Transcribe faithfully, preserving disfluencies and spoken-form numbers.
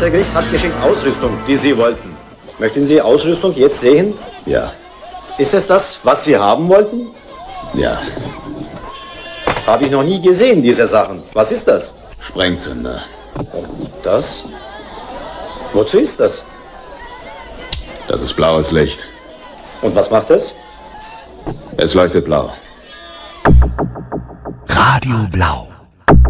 Meister Griggs hat geschickt Ausrüstung, die Sie wollten. Möchten Sie Ausrüstung jetzt sehen? Ja. Ist es das, was Sie haben wollten? Ja. Habe ich noch nie gesehen, diese Sachen. Was ist das? Sprengzünder. Das? Wozu ist das? Das ist blaues Licht. Und was macht es? Es leuchtet blau. Radio Blau.